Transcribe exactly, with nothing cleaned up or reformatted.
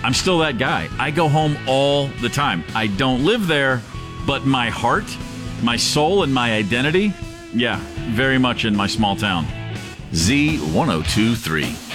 I'm still that guy. I go home all the time. I don't live there, but my heart, my soul, and my identity, yeah, very much in my small town. Z ten twenty-three.